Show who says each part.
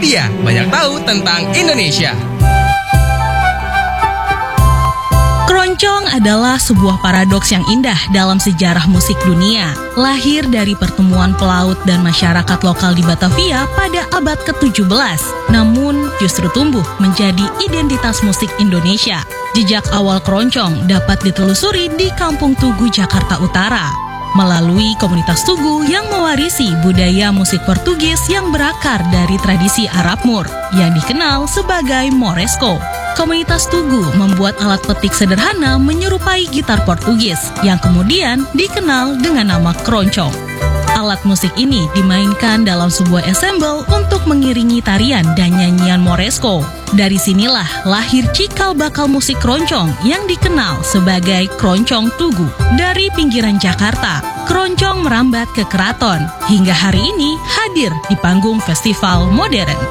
Speaker 1: Iya, banyak tahu tentang Indonesia.
Speaker 2: Keroncong adalah sebuah paradoks yang indah dalam sejarah musik dunia. Lahir dari pertemuan pelaut dan masyarakat lokal di Batavia pada abad ke-17, namun justru tumbuh menjadi identitas musik Indonesia. Jejak awal keroncong dapat ditelusuri di Kampung Tugu, Jakarta Utara, melalui komunitas Tugu yang mewarisi budaya musik Portugis yang berakar dari tradisi Arab Mur, yang dikenal sebagai Moresco. Komunitas Tugu membuat alat petik sederhana menyerupai gitar Portugis yang kemudian dikenal dengan nama keroncong. Alat musik ini dimainkan dalam sebuah ensemble untuk mengiringi tarian dan nyanyian Moresco. Dari sinilah lahir cikal bakal musik keroncong yang dikenal sebagai keroncong Tugu. Dari pinggiran Jakarta, keroncong merambat ke keraton, hingga hari ini hadir di panggung festival modern.